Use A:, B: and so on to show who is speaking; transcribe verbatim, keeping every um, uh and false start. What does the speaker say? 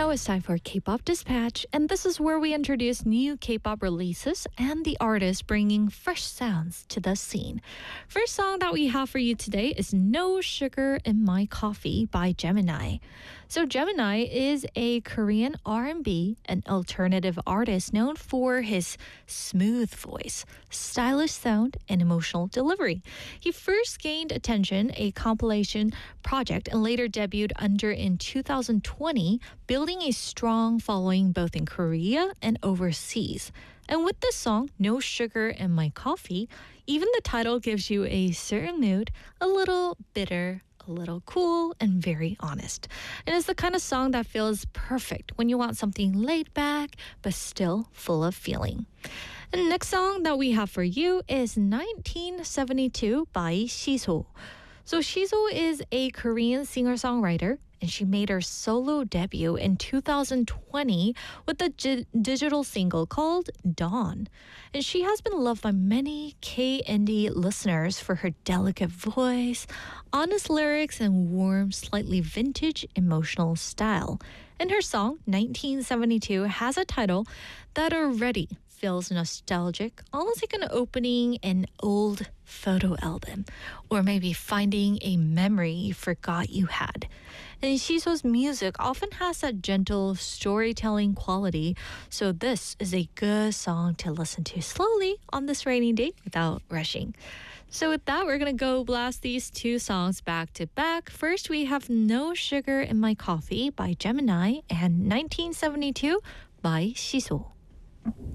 A: Now it's time for K-pop Dispatch, and this is where we introduce new K-pop releases and the artists bringing fresh sounds to the scene. First song that we have for you today is No Sugar in My Coffee by Gemini. So Gemini is a Korean R and B and alternative artist known for his smooth voice, stylish sound, and emotional delivery. He first gained attention a compilation project and later debuted under in two thousand twenty, building a strong following both in Korea and overseas. And with this song, No Sugar in My Coffee, even the title gives you a certain mood, a little bitter, a little cool, and very honest. And it's the kind of song that feels perfect when you want something laid back, but still full of feeling. And the next song that we have for you is nineteen seventy-two by Shiso. So Shiso is a Korean singer-songwriter, and she made her solo debut in two thousand twenty with a gi- digital single called Dawn. And she has been loved by many K-indie listeners for her delicate voice, honest lyrics, and warm, slightly vintage emotional style. And her song, nineteen seventy-two, has a title that already feels nostalgic, almost like an opening an old photo album, or maybe finding a memory you forgot you had. And Shiso's music often has that gentle storytelling quality, so this is a good song to listen to slowly on this rainy day without rushing. So with that, we're going to go blast these two songs back to back. First, we have No Sugar in My Coffee by Gemini and nineteen seventy-two by Shiso.